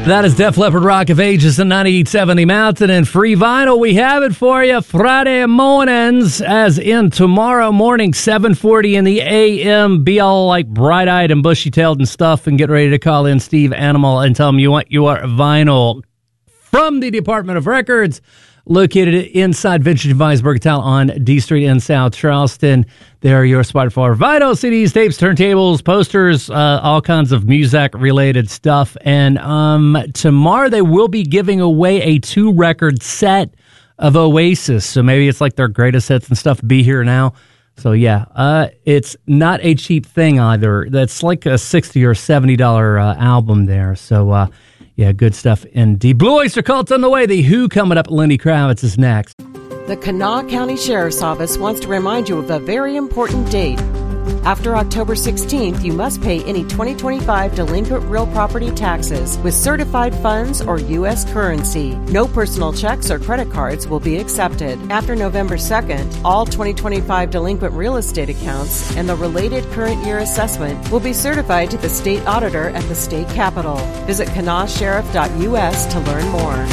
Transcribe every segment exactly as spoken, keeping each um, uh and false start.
That is Def Leppard Rock of Ages in ninety-eight seventy Mountain and Free Vinyl. We have it for you Friday mornings, as in tomorrow morning, seven forty in the A M. Be all like bright-eyed and bushy-tailed and stuff and get ready to call in Steve Animal and tell him you want your vinyl from the Department of Records, located inside Vintage and Weisberg Town on D Street in South Charleston. They're your spot for vinyl, C Ds, tapes, turntables, posters, uh, all kinds of music-related stuff. And um, tomorrow they will be giving away a two-record set of Oasis. So maybe it's like their greatest hits and stuff. Be Here Now. So yeah, uh, it's not a cheap thing either. That's like a sixty dollars or seventy dollars uh, album there. So uh, yeah, good stuff indeed. Blue Oyster Cult's on the way. The Who coming up. Lenny Kravitz is next. The Kanawha County Sheriff's Office wants to remind you of a very important date. After October sixteenth, you must pay any twenty twenty-five delinquent real property taxes with certified funds or U S currency. No personal checks or credit cards will be accepted. After November second, all twenty twenty-five delinquent real estate accounts and the related current year assessment will be certified to the state auditor at the state capitol. Visit kanawha sheriff dot U S to learn more.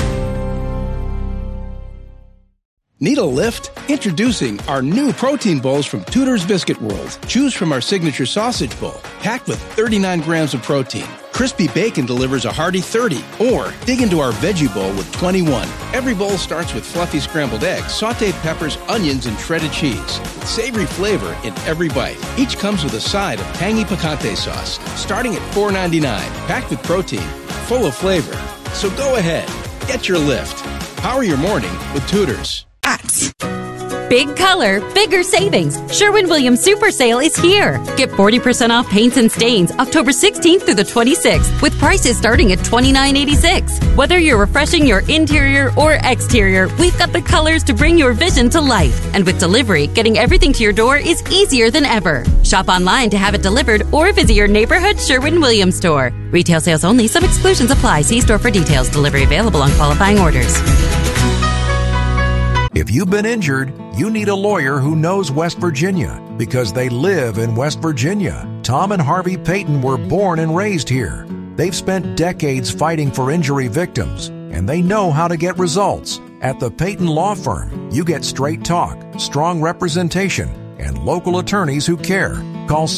Need a lift? Introducing our new protein bowls from Tudor's Biscuit World. Choose from our signature sausage bowl, packed with thirty-nine grams of protein. Crispy bacon delivers a hearty thirty. Or dig into our veggie bowl with twenty-one. Every bowl starts with fluffy scrambled eggs, sauteed peppers, onions, and shredded cheese, with savory flavor in every bite. Each comes with a side of tangy picante sauce, starting at four ninety-nine. Packed with protein, full of flavor. So go ahead, get your lift. Power your morning with Tudor's. Big color, bigger savings. Sherwin-Williams Super Sale is here. Get forty percent off paints and stains October sixteenth through the twenty-sixth with prices starting at twenty-nine eighty-six. Whether you're refreshing your interior or exterior, we've got the colors to bring your vision to life. And with delivery, getting everything to your door is easier than ever. Shop online to have it delivered or visit your neighborhood Sherwin-Williams store. Retail sales only. Some exclusions apply. See store for details. Delivery available on qualifying orders. If you've been injured, you need a lawyer who knows West Virginia because they live in West Virginia. Tom and Harvey Payton were born and raised here. They've spent decades fighting for injury victims, and they know how to get results. At the Payton Law Firm, you get straight talk, strong representation, and local attorneys who care. Call